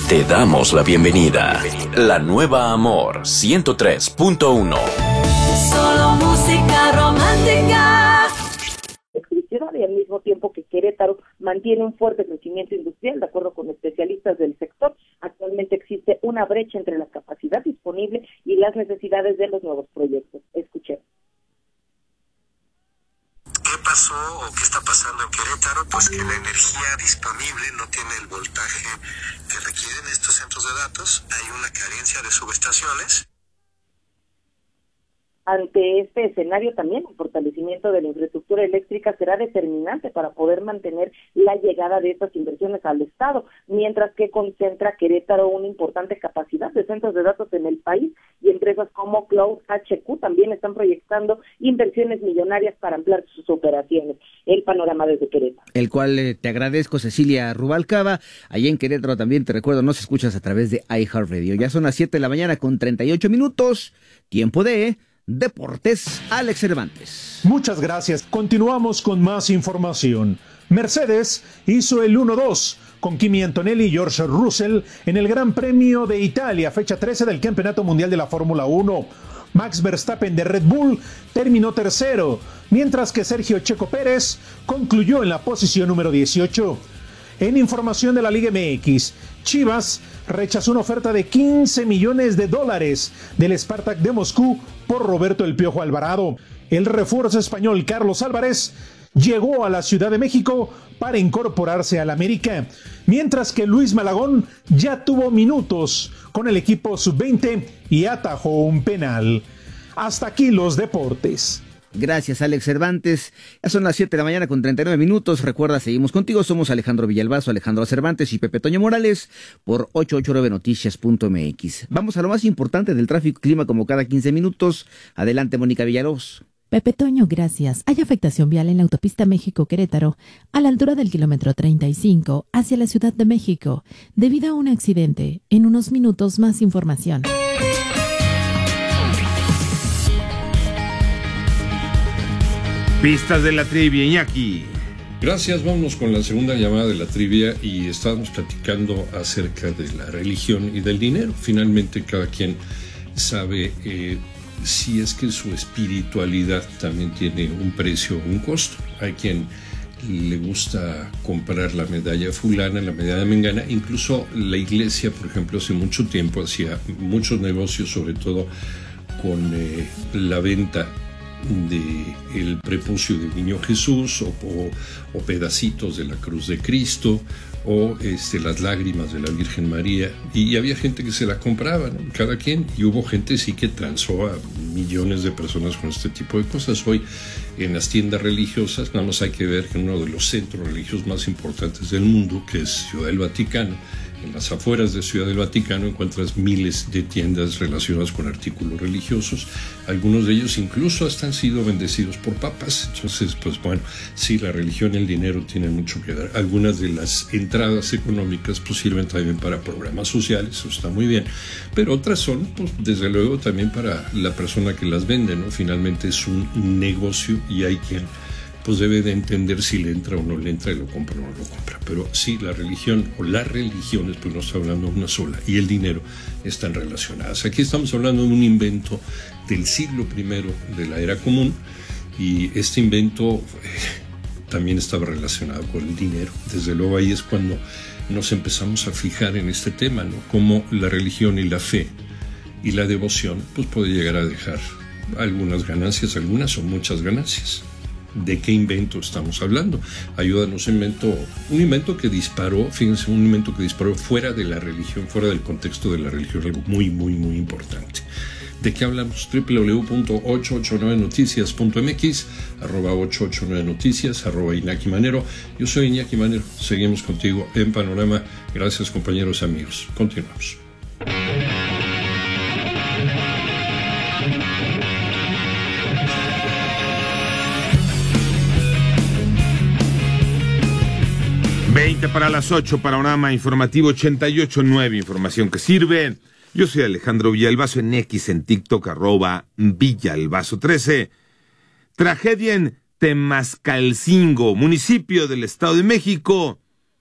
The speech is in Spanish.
Te damos la bienvenida. La nueva Amor 103.1. Solo música romántica. Y al mismo tiempo que Querétaro mantiene un fuerte crecimiento industrial, de acuerdo con especialistas del sector. Actualmente existe una brecha entre la capacidad disponible y las necesidades de los nuevos proyectos. Escuchemos. ¿Qué pasó o qué está pasando en Querétaro? Pues que la energía disponible no tiene el voltaje que requieren estos centros de datos. Hay una carencia de subestaciones. Ante este escenario también el fortalecimiento de la infraestructura eléctrica será determinante para poder mantener la llegada de estas inversiones al Estado, mientras que concentra Querétaro una importante capacidad de centros de datos en el país y empresas como Cloud HQ también están proyectando inversiones millonarias para ampliar sus operaciones. El panorama desde Querétaro. El cual te agradezco, Cecilia Rubalcaba. Allá en Querétaro también te recuerdo, nos escuchas a través de iHeartRadio. Ya son las 7 de la mañana con 38 minutos. Tiempo de Deportes, Alex Cervantes. Muchas gracias. Continuamos con más información. Mercedes hizo el 1-2 con Kimi Antonelli y George Russell en el Gran Premio de Italia, fecha 13 del Campeonato Mundial de la Fórmula 1. Max Verstappen de Red Bull terminó tercero, mientras que Sergio Checo Pérez concluyó en la posición número 18. En información de la Liga MX, Chivas rechazó una oferta de $15 millones del Spartak de Moscú por Roberto El Piojo Alvarado. El refuerzo español Carlos Álvarez llegó a la Ciudad de México para incorporarse al América, mientras que Luis Malagón ya tuvo minutos con el equipo sub-20 y atajó un penal. Hasta aquí los deportes. Gracias, Alex Cervantes. Ya son las 7 de la mañana con 39 minutos. Recuerda, seguimos contigo. Somos Alejandro Villalbazo, Alejandro Cervantes y Pepe Toño Morales por 889noticias.mx. Vamos a lo más importante del tráfico y clima como cada 15 minutos. Adelante, Mónica Villalobos. Pepe Toño, gracias. Hay afectación vial en la autopista México-Querétaro, a la altura del kilómetro 35, hacia la Ciudad de México, debido a un accidente. En unos minutos, más información. Pistas de la trivia, Iñaki. Gracias, vámonos con la segunda llamada de la trivia y estábamos platicando acerca de la religión y del dinero. Finalmente cada quien sabe si es que su espiritualidad también tiene un precio, un costo. Hay quien le gusta comprar la medalla fulana, la medalla mengana. Incluso la iglesia, por ejemplo, hace mucho tiempo hacía muchos negocios, sobre todo con la venta de el prepucio del niño Jesús o pedacitos de la cruz de Cristo o las lágrimas de la Virgen María, y había gente que se la compraba, ¿no? Cada quien, y hubo gente sí que transó a millones de personas con este tipo de cosas. Hoy en las tiendas religiosas nada más hay que ver que uno de los centros religiosos más importantes del mundo, que es Ciudad del Vaticano, en las afueras de Ciudad del Vaticano encuentras miles de tiendas relacionadas con artículos religiosos. Algunos de ellos incluso hasta han sido bendecidos por papas. Entonces, pues bueno, sí, la religión y el dinero tienen mucho que dar. Algunas de las entradas económicas pues sirven también para programas sociales, eso está muy bien. Pero otras son, pues desde luego, también para la persona que las vende, ¿no? Finalmente es un negocio y hay quien pues debe de entender si le entra o no le entra y lo compra o no lo compra. Pero sí, la religión o las religiones, pues no está hablando de una sola, y el dinero están relacionadas. Aquí estamos hablando de un invento del siglo I de la era común, y este invento también estaba relacionado con el dinero. Desde luego ahí es cuando nos empezamos a fijar en este tema, ¿no? Cómo la religión y la fe y la devoción pues puede llegar a dejar algunas ganancias, algunas o muchas ganancias. ¿De qué invento estamos hablando? Ayúdanos, un invento que disparó, fíjense, un invento que disparó fuera de la religión, fuera del contexto de la religión, algo muy, muy, muy importante. ¿De qué hablamos? www.889noticias.mx, @889noticias, @Iñaki Manero. Yo soy Iñaki Manero, seguimos contigo en Panorama. Gracias, compañeros, amigos. Continuamos. Para las 8, Panorama Informativo 88.9, información que sirve. Yo soy Alejandro Villalbazo, en X, en TikTok, @Villalbazo13. Tragedia en Temascalcingo, municipio del Estado de México.